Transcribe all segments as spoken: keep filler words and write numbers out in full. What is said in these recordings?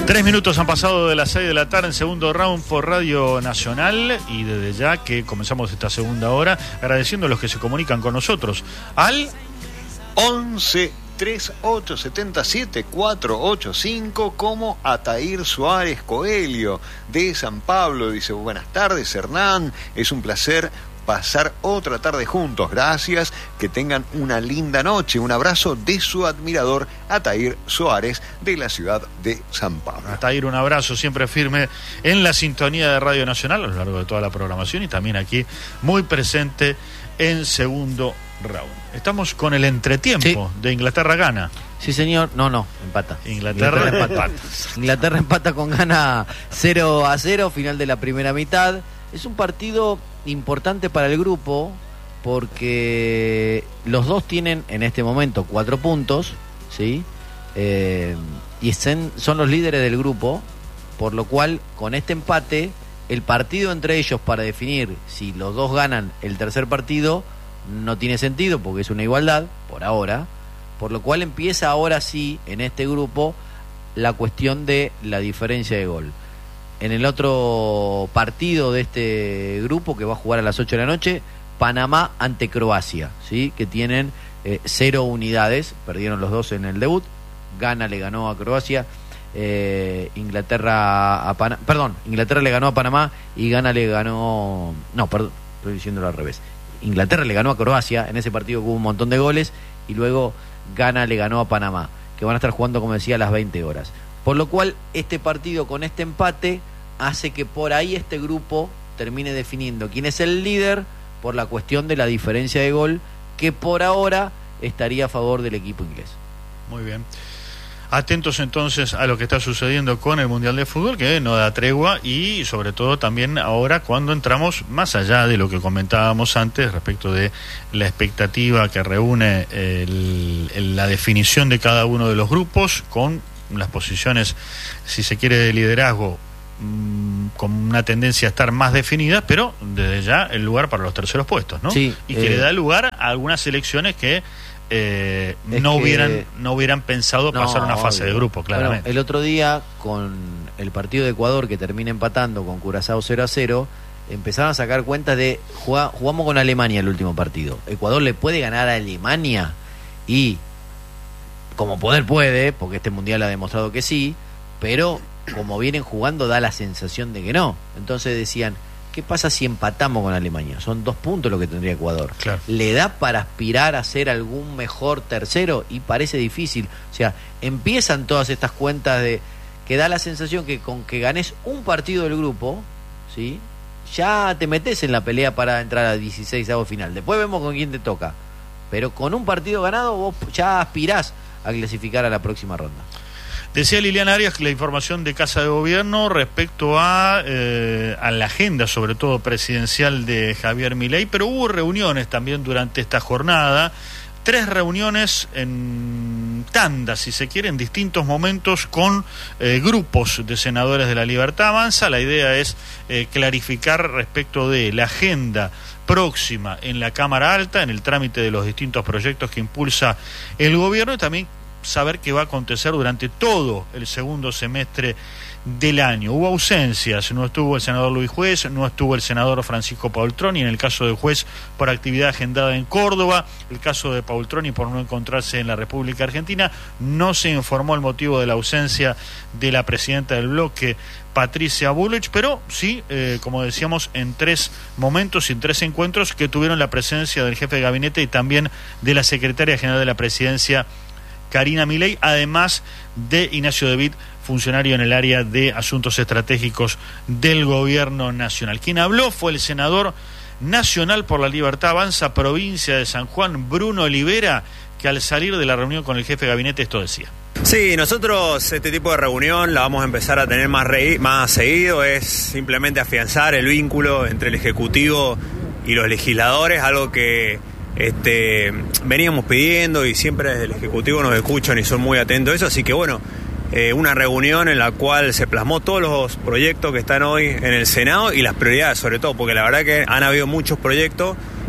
Tres minutos han pasado de las seis de la tarde en segundo round por Radio Nacional, y desde ya que comenzamos esta segunda hora agradeciendo a los que se comunican con nosotros al once treinta y ocho setenta y siete cuatrocientos ochenta y cinco, como Atair Suárez Coelho de San Pablo. Dice: buenas tardes, Hernán, es un placer pasar otra tarde juntos, gracias, que tengan una linda noche. Un abrazo de su admirador Atair Suárez de la ciudad de San Pablo. Atair, un abrazo siempre firme en la sintonía de Radio Nacional a lo largo de toda la programación y también aquí muy presente en segundo round. Estamos con el entretiempo sí. de Inglaterra gana. Sí, señor. No, no, empata. Inglaterra, Inglaterra empata. Inglaterra empata con Ghana cero a cero, final de la primera mitad. Es un partido importante para el grupo porque los dos tienen en este momento cuatro puntos, ¿sí? Eh, y son, son los líderes del grupo, por lo cual con este empate el partido entre ellos para definir si los dos ganan el tercer partido no tiene sentido porque es una igualdad por ahora, por lo cual empieza ahora sí en este grupo la cuestión de la diferencia de gol. En el otro partido de este grupo, que va a jugar a las ocho de la noche, Panamá ante Croacia, ¿sí? Que tienen eh, cero unidades, perdieron los dos en el debut. Ghana le ganó a Croacia, eh, Inglaterra a Panamá, perdón, Inglaterra le ganó a Panamá y Ghana le ganó, no, perdón, estoy diciéndolo al revés. Inglaterra le ganó a Croacia, en ese partido hubo un montón de goles, y luego Ghana le ganó a Panamá, que van a estar jugando, como decía, a las veinte horas. Por lo cual, este partido con este empate hace que por ahí este grupo termine definiendo quién es el líder por la cuestión de la diferencia de gol, que por ahora estaría a favor del equipo inglés. Muy bien. Atentos entonces a lo que está sucediendo con el Mundial de Fútbol, que no da tregua, y sobre todo también ahora cuando entramos más allá de lo que comentábamos antes respecto de la expectativa que reúne el, el, la definición de cada uno de los grupos con las posiciones, si se quiere, de liderazgo con una tendencia a estar más definidas, pero desde ya el lugar para los terceros puestos, ¿no? Sí, y que eh, le da lugar a algunas selecciones que eh, no que, hubieran no hubieran pensado no, pasar una fase obvio. de grupo, claramente. Bueno, el otro día con el partido de Ecuador que termina empatando con Curazao cero a cero, empezaron a sacar cuentas de jugá, jugamos con Alemania el último partido. Ecuador le puede ganar a Alemania y como poder puede, porque este mundial ha demostrado que sí, pero como vienen jugando da la sensación de que no. Entonces decían, ¿qué pasa si empatamos con Alemania? Son dos puntos lo que tendría Ecuador. Claro. ¿Le da para aspirar a ser algún mejor tercero? Y parece difícil. O sea, empiezan todas estas cuentas de que da la sensación que con que ganes un partido del grupo, ¿sí?, ya te metes en la pelea para entrar a dieciseisavo final. Después vemos con quién te toca. Pero con un partido ganado vos ya aspirás a clasificar a la próxima ronda. Decía Liliana Arias la información de Casa de Gobierno respecto a, eh, a la agenda, sobre todo presidencial, de Javier Milei, pero hubo reuniones también durante esta jornada, tres reuniones en tandas, si se quiere, en distintos momentos con eh, grupos de senadores de la Libertad Avanza. La idea es eh, clarificar respecto de la agenda próxima en la Cámara Alta, en el trámite de los distintos proyectos que impulsa el gobierno, y también saber qué va a acontecer durante todo el segundo semestre del año. Hubo ausencias, no estuvo el senador Luis Juez, no estuvo el senador Francisco Paultroni, en el caso de Juez por actividad agendada en Córdoba, el caso de Paultroni por no encontrarse en la República Argentina. No se informó el motivo de la ausencia de la presidenta del bloque, Patricia Bullrich, pero sí, eh, como decíamos, en tres momentos y en tres encuentros que tuvieron la presencia del jefe de gabinete y también de la secretaria general de la presidencia, Karina Milei, además de Ignacio De Witt, funcionario en el área de asuntos estratégicos del gobierno nacional. Quien habló fue el senador nacional por la Libertad Avanza, provincia de San Juan, Bruno Olivera, que al salir de la reunión con el jefe de gabinete esto decía. Sí, nosotros este tipo de reunión la vamos a empezar a tener más, re- más seguido, es simplemente afianzar el vínculo entre el Ejecutivo y los legisladores, algo que Este, veníamos pidiendo y siempre desde el Ejecutivo nos escuchan y son muy atentos a eso, así que bueno, eh, una reunión en la cual se plasmó todos los proyectos que están hoy en el Senado y las prioridades sobre todo, porque la verdad que han habido muchos proyectos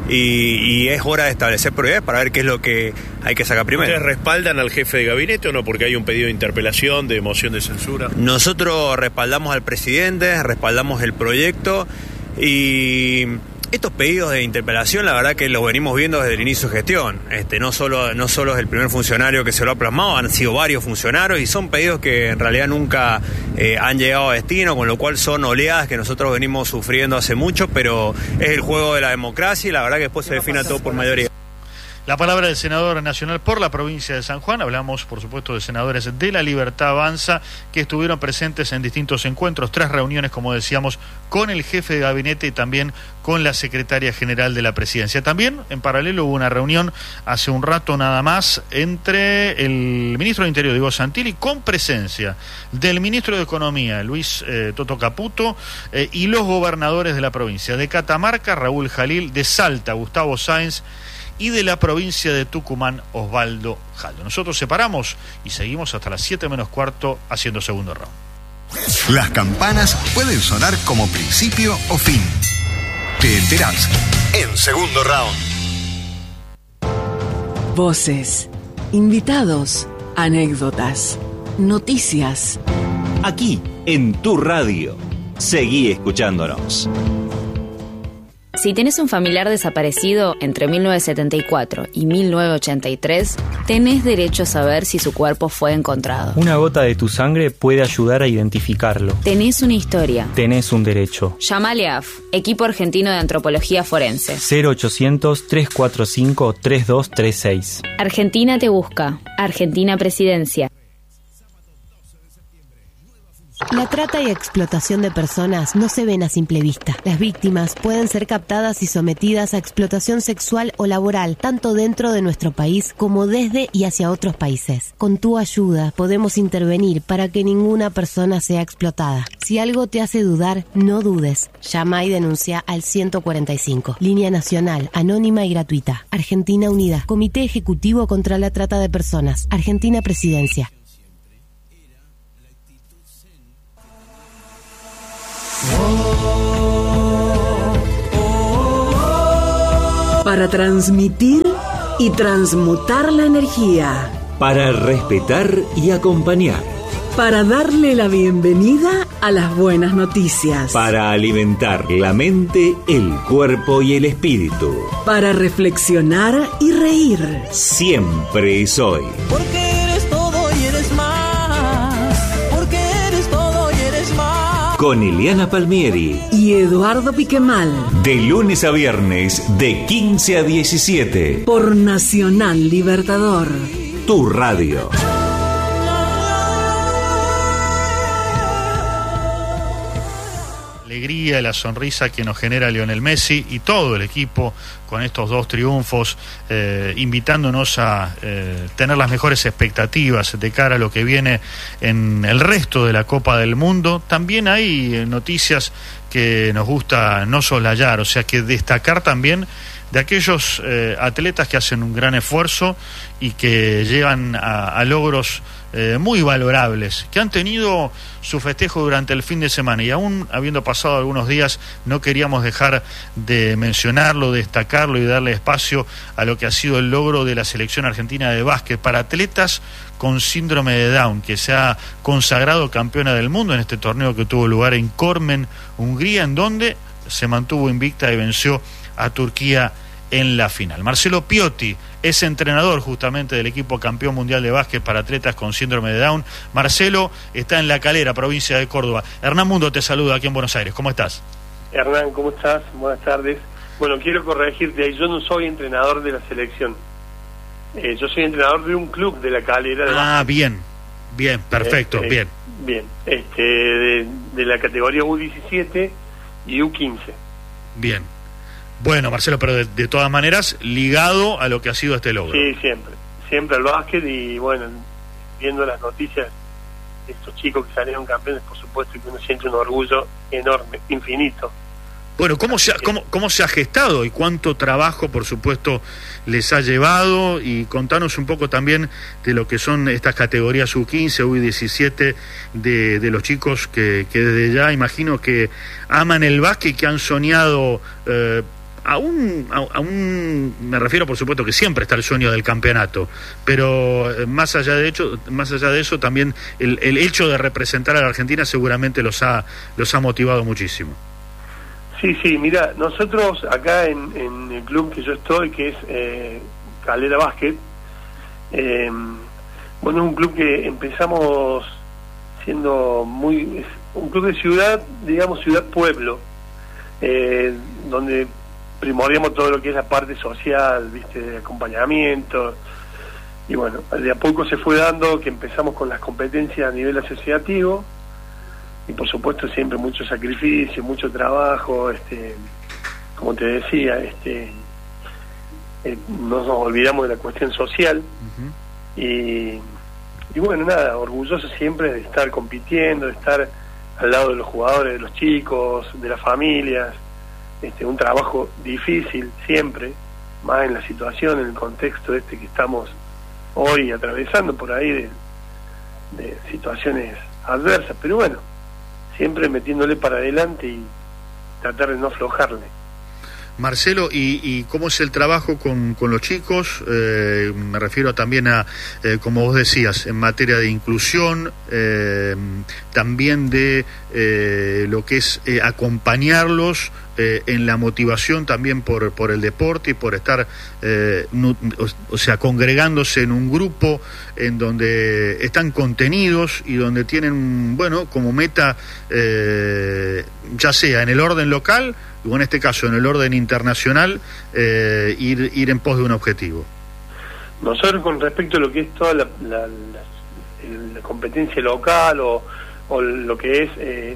y, y es hora de establecer prioridades para ver qué es lo que hay que sacar primero. ¿Ustedes respaldan al jefe de gabinete o no? Porque hay un pedido de interpelación, de moción de censura. Nosotros respaldamos al presidente, respaldamos el proyecto y estos pedidos de interpelación la verdad que los venimos viendo desde el inicio de gestión. Este, no solo, no solo es el primer funcionario que se lo ha plasmado, han sido varios funcionarios y son pedidos que en realidad nunca eh, han llegado a destino, con lo cual son oleadas que nosotros venimos sufriendo hace mucho, pero es el juego de la democracia y la verdad que después se defina todo por mayoría. La palabra del senador nacional por la provincia de San Juan. Hablamos, por supuesto, de senadores de La Libertad Avanza que estuvieron presentes en distintos encuentros, tres reuniones, como decíamos, con el jefe de gabinete y también con la secretaria general de la presidencia. También, en paralelo, hubo una reunión hace un rato nada más entre el ministro de Interior, Diego Santilli, con presencia del ministro de Economía, Luis eh, Toto Caputo, eh, y los gobernadores de la provincia, de Catamarca, Raúl Jalil, de Salta, Gustavo Sáenz, y de la provincia de Tucumán, Osvaldo Jaldo. Nosotros separamos y seguimos hasta las siete menos cuarto haciendo segundo round. Las campanas pueden sonar como principio o fin. Te enterás en segundo round. Voces, invitados, anécdotas, noticias. Aquí, en tu radio. Seguí escuchándonos. Si tenés un familiar desaparecido entre mil novecientos setenta y cuatro y mil novecientos ochenta y tres, tenés derecho a saber si su cuerpo fue encontrado. Una gota de tu sangre puede ayudar a identificarlo. Tenés una historia. Tenés un derecho. Llamale a A F, Equipo Argentino de Antropología Forense. cero ochocientos, trescientos cuarenta y cinco, treinta y dos treinta y seis. Argentina te busca. Argentina Presidencia. La trata y explotación de personas no se ven a simple vista. Las víctimas pueden ser captadas y sometidas a explotación sexual o laboral, tanto dentro de nuestro país como desde y hacia otros países. Con tu ayuda podemos intervenir para que ninguna persona sea explotada. Si algo te hace dudar, no dudes. Llama y denuncia al ciento cuarenta y cinco. Línea nacional, anónima y gratuita. Argentina Unida. Comité Ejecutivo contra la Trata de Personas. Argentina Presidencia. Para transmitir y transmutar la energía. Para respetar y acompañar. Para darle la bienvenida a las buenas noticias. Para alimentar la mente, el cuerpo y el espíritu. Para reflexionar y reír. Siempre es hoy. Porque eres todo y eres más. Porque eres todo y eres más. Con Eliana Palmieri y Eduardo Piquemal. De lunes a viernes, de quince a diecisiete. Por Nacional Libertador. Tu radio. Alegría, la sonrisa que nos genera Lionel Messi y todo el equipo con estos dos triunfos, eh, invitándonos a eh, tener las mejores expectativas de cara a lo que viene en el resto de la Copa del Mundo. También hay eh, noticias que nos gusta no soslayar, o sea que destacar también de aquellos eh, atletas que hacen un gran esfuerzo y que llegan a, a logros eh, muy valorables, que han tenido su festejo durante el fin de semana y aún habiendo pasado algunos días no queríamos dejar de mencionarlo, destacarlo y darle espacio a lo que ha sido el logro de la selección argentina de básquet para atletas con síndrome de Down, que se ha consagrado campeona del mundo en este torneo que tuvo lugar en Cormen, Hungría, en donde se mantuvo invicta y venció a Turquía en la final. Marcelo Piotti es entrenador justamente del equipo campeón mundial de básquet para atletas con síndrome de Down. Marcelo está en La Calera, provincia de Córdoba. Hernán Mundo te saluda aquí en Buenos Aires. ¿Cómo estás? Hernán, ¿cómo estás? Buenas tardes. Bueno, quiero corregirte, yo no soy entrenador de la selección. Eh, yo soy entrenador de un club de La Calera. De ah, básquet. bien, bien, perfecto, este, bien. Bien, este, de, de la categoría U diecisiete y U quince. Bien. Bueno, Marcelo, pero de, de todas maneras, ligado a lo que ha sido este logro. Sí, siempre. Siempre al básquet y, bueno, viendo las noticias de estos chicos que salieron campeones, por supuesto que uno siente un orgullo enorme, infinito. Bueno, ¿cómo se ha, cómo, cómo se ha gestado y cuánto trabajo, por supuesto, les ha llevado? Y contanos un poco también de lo que son estas categorías U quince, U diecisiete, de, de los chicos que, que desde ya imagino que aman el básquet y que han soñado... Eh, aún, aún me refiero, por supuesto, que siempre está el sueño del campeonato, pero eh, más allá de hecho, más allá de eso, también el, el hecho de representar a la Argentina seguramente los ha, los ha motivado muchísimo. Sí, sí, mira, nosotros acá en, en el club que yo estoy, que es eh, Calera Básquet, eh, bueno, es un club que empezamos siendo muy, es un club de ciudad, digamos ciudad-pueblo, eh, donde primordiamos todo lo que es la parte social, viste, de acompañamiento, y bueno, de a poco se fue dando que empezamos con las competencias a nivel asociativo, y por supuesto siempre mucho sacrificio, mucho trabajo, este, como te decía, este, eh, no nos olvidamos de la cuestión social, uh-huh. y, y bueno, nada, orgulloso siempre de estar compitiendo, de estar al lado de los jugadores, de los chicos, de las familias, este, un trabajo difícil siempre, más en la situación, en el contexto este que estamos hoy atravesando por ahí de, de situaciones adversas, pero bueno, siempre metiéndole para adelante y tratar de no aflojarle. Marcelo, ¿y, y cómo es el trabajo con, con los chicos? Eh, me refiero también a, eh, como vos decías, en materia de inclusión, eh, también de eh, lo que es eh, acompañarlos eh, en la motivación también por, por el deporte y por estar, eh, nu, o, o sea, congregándose en un grupo en donde están contenidos y donde tienen, bueno, como meta, eh, ya sea en el orden local o en este caso en el orden internacional, eh, ir ir en pos de un objetivo. Nosotros con respecto a lo que es toda la, la, la, la competencia local o, o lo que es, eh,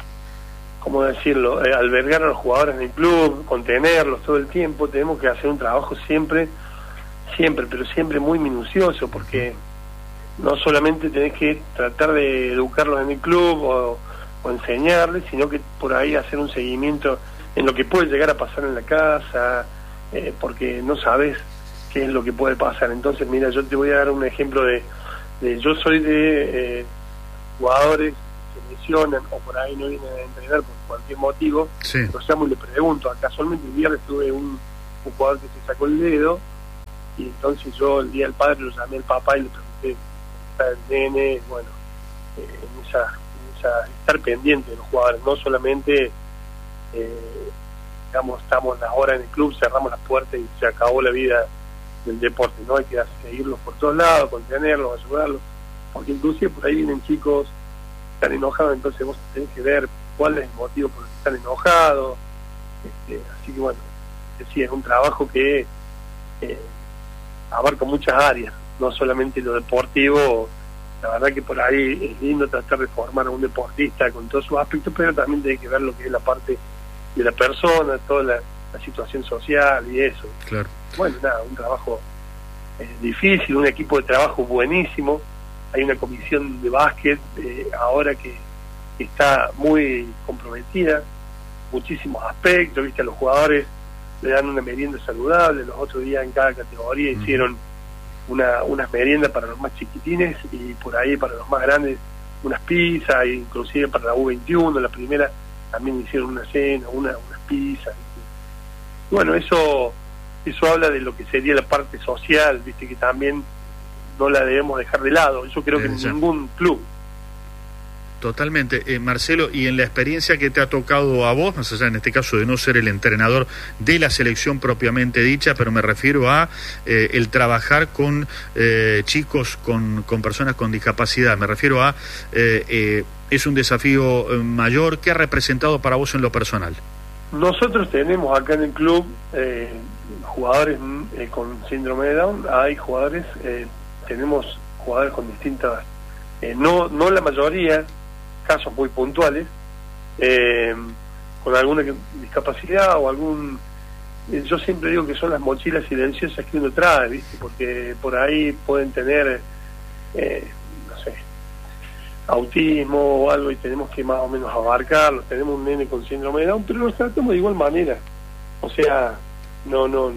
¿cómo decirlo?, eh, albergar a los jugadores en el club, contenerlos todo el tiempo, tenemos que hacer un trabajo siempre, siempre, pero siempre muy minucioso, porque no solamente tenés que tratar de educarlos en el club o, o enseñarles, sino que por ahí hacer un seguimiento en lo que puede llegar a pasar en la casa, eh, porque no sabes qué es lo que puede pasar. Entonces, mira, yo te voy a dar un ejemplo de, de yo soy de eh, jugadores que se lesionan o por ahí no vienen a entrenar por cualquier motivo, sí. Los llamo y le pregunto. Casualmente el viernes tuve un, un jugador que se sacó el dedo, y entonces yo el día del padre lo llamé al papá y le pregunté cómo está el nene, bueno, eh, en, esa, en esa estar pendiente de los jugadores, no solamente Eh, digamos, estamos las horas en el club, cerramos las puertas y se acabó la vida del deporte, no hay que seguirlos por todos lados, contenerlos, ayudarlos, porque inclusive por ahí vienen chicos que están enojados, entonces vos tenés que ver cuál es el motivo por el que están enojados, este, así que bueno, sí, es un trabajo que eh, abarca muchas áreas, no solamente lo deportivo. La verdad que por ahí es lindo tratar de formar a un deportista con todos sus aspectos, pero también tiene que ver lo que es la parte de la persona, toda la, la situación social y eso. Claro. Bueno, nada, un trabajo eh, difícil, un equipo de trabajo buenísimo. Hay una comisión de básquet eh, ahora que, que está muy comprometida, muchísimos aspectos, viste, a los jugadores le dan una merienda saludable. Los otros días en cada categoría mm. hicieron una unas meriendas para los más chiquitines y por ahí para los más grandes unas pizzas, e inclusive para la U veintiuno, la primera, también hicieron una cena, una, unas pizzas. Y bueno, eso eso habla de lo que sería la parte social, viste, que también no la debemos dejar de lado. Yo creo que en ningún club. Totalmente. Eh, Marcelo, y en la experiencia que te ha tocado a vos, más allá en este caso de no ser el entrenador de la selección propiamente dicha, pero me refiero a eh, el trabajar con eh, chicos, con, con personas con discapacidad, me refiero a, eh, eh, es un desafío mayor. ¿Qué ha representado para vos en lo personal? Nosotros tenemos acá en el club eh, jugadores eh, con síndrome de Down, hay jugadores, eh, tenemos jugadores con distintas, eh, no, no la mayoría, casos muy puntuales, eh, con alguna discapacidad o algún, eh, yo siempre digo que son las mochilas silenciosas que uno trae, ¿viste? Porque por ahí pueden tener eh, no sé, autismo o algo y tenemos que más o menos abarcarlos. Tenemos un nene con síndrome de Down, pero los tratamos de igual manera, o sea, no no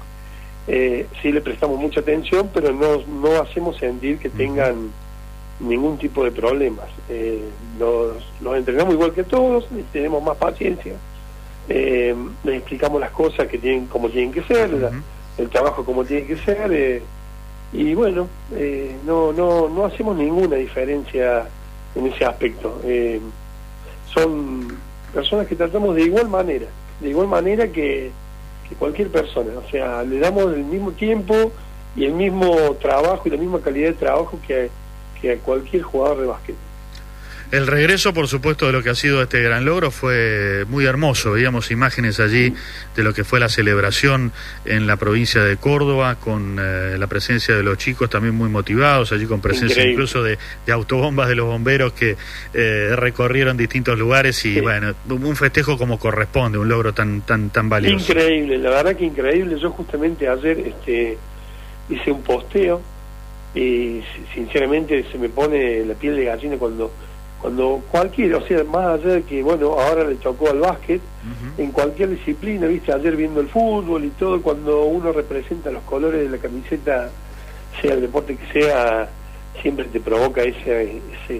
eh, sí le prestamos mucha atención, pero no, no hacemos sentir que tengan ningún tipo de problemas. Eh, los, los entrenamos igual que todos y tenemos más paciencia, eh, les explicamos las cosas que tienen, como tienen que ser, uh-huh. la, el trabajo como tiene que ser, eh, y bueno, eh, no, no, no hacemos ninguna diferencia en ese aspecto. Eh, son personas que tratamos de igual manera, de igual manera que, que cualquier persona, o sea, le damos el mismo tiempo y el mismo trabajo y la misma calidad de trabajo que, que a cualquier jugador de básquet. El regreso, por supuesto, de lo que ha sido este gran logro fue muy hermoso. Veíamos imágenes allí de lo que fue la celebración en la provincia de Córdoba, con eh, la presencia de los chicos también muy motivados, allí con presencia Increíble. incluso de, de autobombas de los bomberos que eh, recorrieron distintos lugares y sí. bueno, un festejo como corresponde, un logro tan tan tan valioso. Increíble, la verdad que increíble. Yo justamente ayer este, hice un posteo y sinceramente se me pone la piel de gallina cuando... cuando cualquier, o sea, más allá de que, bueno, ahora le tocó al básquet, uh-huh. en cualquier disciplina, viste, ayer viendo el fútbol y todo, cuando uno representa los colores de la camiseta, sea el deporte que sea, siempre te provoca ese, ese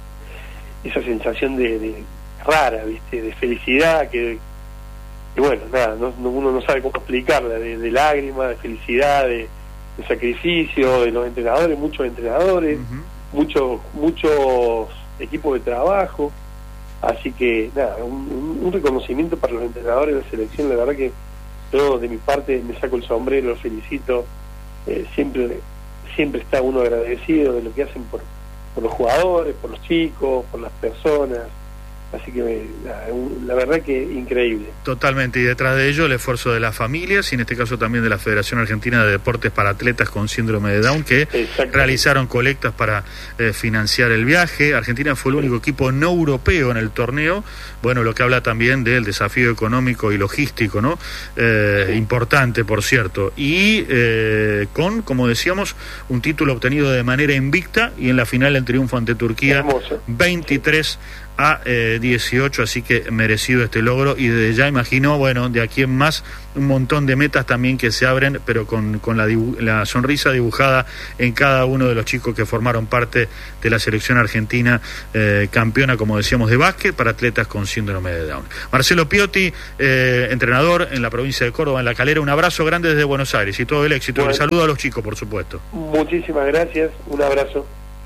esa sensación de, de rara, viste, de felicidad, que, que bueno, nada, no, no, uno no sabe cómo explicarla, de, de lágrimas, de felicidad, de, de sacrificio, de los entrenadores, muchos entrenadores, uh-huh. muchos, muchos equipo de trabajo, así que nada, un, un reconocimiento para los entrenadores de la selección. La verdad que yo de mi parte me saco el sombrero, los felicito, eh, siempre siempre está uno agradecido de lo que hacen por, por los jugadores, por los chicos, por las personas. Así que la, la verdad que increíble. Totalmente, y detrás de ello el esfuerzo de las familias y en este caso también de la Federación Argentina de Deportes para Atletas con Síndrome de Down, que realizaron colectas para eh, financiar el viaje. Argentina fue el único equipo no europeo en el torneo, bueno, lo que habla también del desafío económico y logístico, ¿no? Eh, sí. Importante, por cierto, y eh, con, como decíamos, un título obtenido de manera invicta y en la final el triunfo ante Turquía. Hermoso. veintitrés a eh, dieciocho, así que merecido este logro y desde ya imagino, bueno, de aquí en más un montón de metas también que se abren, pero con, con la, dibu- la sonrisa dibujada en cada uno de los chicos que formaron parte de la selección argentina eh, campeona, como decíamos, de básquet para atletas con síndrome de Down. Marcelo Piotti, eh, entrenador en la provincia de Córdoba, en La Calera, un abrazo grande desde Buenos Aires y todo el éxito. Bueno, y saludo a los chicos, por supuesto. Muchísimas gracias, un abrazo.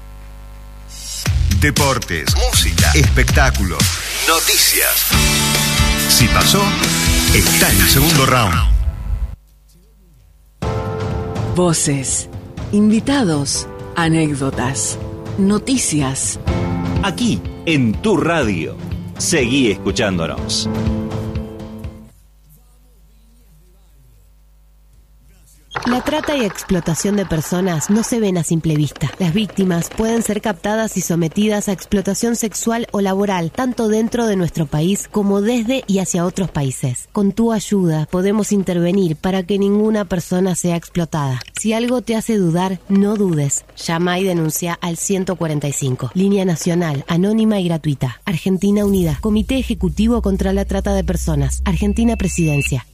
Deportes, música, espectáculos, noticias. Si pasó, está en el segundo round. Voces, invitados, anécdotas, noticias. Aquí, en tu radio. Seguí escuchándonos. La trata y explotación de personas no se ven a simple vista. Las víctimas pueden ser captadas y sometidas a explotación sexual o laboral, tanto dentro de nuestro país como desde y hacia otros países. Con tu ayuda podemos intervenir para que ninguna persona sea explotada. Si algo te hace dudar, no dudes. Llama y denuncia al ciento cuarenta y cinco. Línea nacional, anónima y gratuita. Argentina Unida. Comité Ejecutivo contra la Trata de Personas. Argentina Presidencia.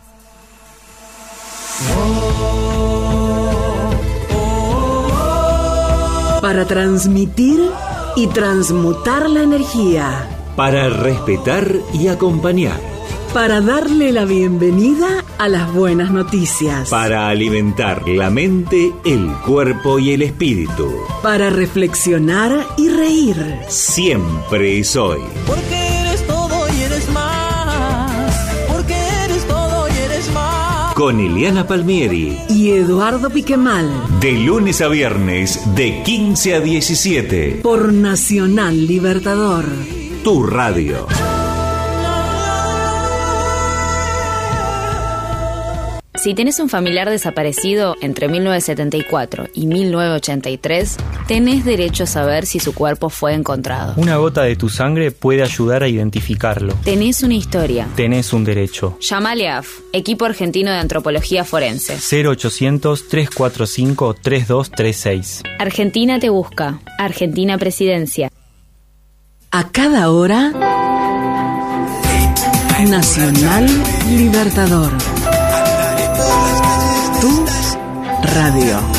Para transmitir y transmutar la energía. Para respetar y acompañar. Para darle la bienvenida a las buenas noticias. Para alimentar la mente, el cuerpo y el espíritu. Para reflexionar y reír. Siempre es hoy. Porque eres todo y eres más. Porque eres todo y eres más. Con Eliana Palmieri y Eduardo Piquemal. De lunes a viernes, de quince a diecisiete. Por Nacional Libertador. Tu radio. Si tenés un familiar desaparecido entre mil novecientos setenta y cuatro y mil novecientos ochenta y tres, tenés derecho a saber si su cuerpo fue encontrado. Una gota de tu sangre puede ayudar a identificarlo. Tenés una historia. Tenés un derecho. Llamale a A F, Equipo Argentino de Antropología Forense. cero ochocientos, trescientos cuarenta y cinco, treinta y dos treinta y seis. Argentina te busca. Argentina Presidencia. A cada hora, Nacional Libertador. Tu radio.